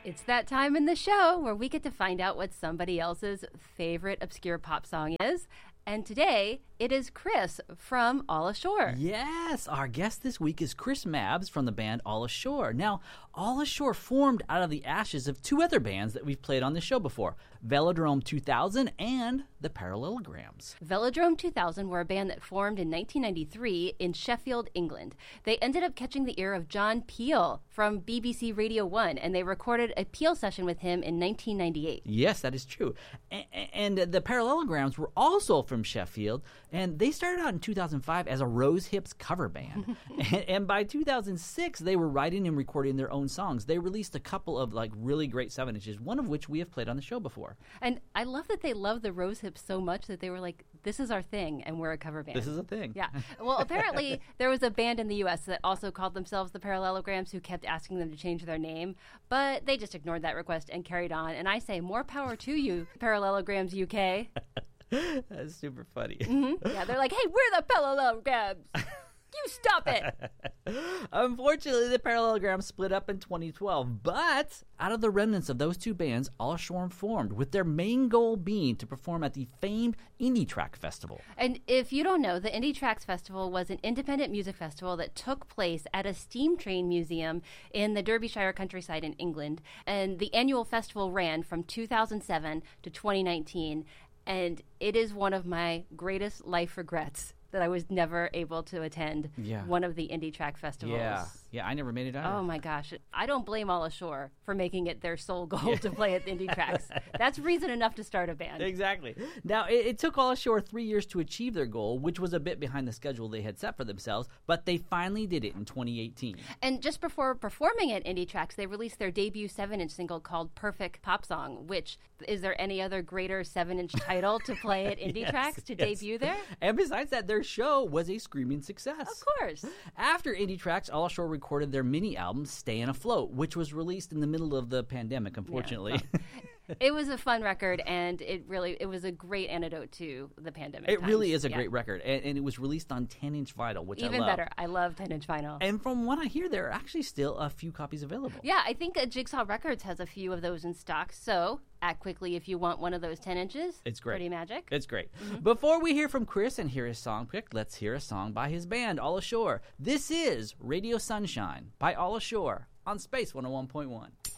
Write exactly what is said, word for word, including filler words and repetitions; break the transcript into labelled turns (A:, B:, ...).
A: It's that time in the show where we get to find out what somebody else's favorite obscure pop song is. And today, it is Chris from All Ashore.
B: Yes, our guest this week is Chris Mabs from the band All Ashore. Now, All Ashore formed out of the ashes of two other bands that we've played on the show before, Velodrome two thousand and the Parallelograms.
A: Velodrome two thousand were a band that formed in nineteen ninety-three in Sheffield, England. They ended up catching the ear of John Peel from B B C Radio one, and they recorded a Peel session with him in nineteen ninety-eight.
B: Yes, that is true. And, and the Parallelograms were also from Sheffield, and they started out in two thousand five as a Rose Hips cover band. and, and by two thousand six, they were writing and recording their own songs. They released a couple of like really great seven inches, one of which we have played on the show before.
A: And I love that they love the Rose Hips so much that they were like, this is our thing, and we're a cover band.
B: This is a thing.
A: Yeah. Well, apparently there was a band in the U S that also called themselves the Parallelograms who kept asking them to change their name, but they just ignored that request and carried on. And I say, more power to you, Parallelograms U K.
B: That's super funny.
A: Mm-hmm. Yeah, they're like, hey, we're the Parallelograms. You stop it.
B: Unfortunately, the Parallelograms split up in twenty twelve, but out of the remnants of those two bands, All Ashore formed, with their main goal being to perform at the famed Indie Track Festival.
A: And if you don't know, the Indie Tracks Festival was an independent music festival that took place at a steam train museum in the Derbyshire countryside in England. And the annual festival ran from two thousand seven to twenty nineteen, and it is one of my greatest life regrets that I was never able to attend
B: yeah.
A: one of the Indie Track festivals.
B: Yeah, yeah, I never made it out.
A: Oh my gosh. I don't blame All Ashore for making it their sole goal yeah. to play at Indie Tracks. That's reason enough to start a band.
B: Exactly. Now, it, it took All Ashore three years to achieve their goal, which was a bit behind the schedule they had set for themselves, but they finally did it in twenty eighteen.
A: And just before performing at Indie Tracks, they released their debut seven inch single called Perfect Pop Song, which, is there any other greater seven inch title to play at Indie
B: yes,
A: Tracks to
B: yes.
A: debut there?
B: And besides that, their show was a screaming success.
A: Of course.
B: After Indie Tracks, All Ashore recorded their mini album, Stayin' Afloat, which was released in the middle of the pandemic, unfortunately.
A: Yeah, well, it was a fun record, and it really it was a great antidote to the pandemic.
B: It
A: times.
B: really is a
A: yeah.
B: great record, and, and it was released on ten inch vinyl, which
A: Even
B: I love.
A: better. I love ten inch vinyl.
B: And from what I hear, there are actually still a few copies available.
A: Yeah, I think uh, Jigsaw Records has a few of those in stock, so act quickly if you want one of those ten inches.
B: It's great.
A: Pretty magic.
B: It's great.
A: Mm-hmm.
B: Before we hear from Chris and hear his song pick, let's hear a song by his band, All Ashore. This is Radio Sunshine by All Ashore on Space one oh one point one.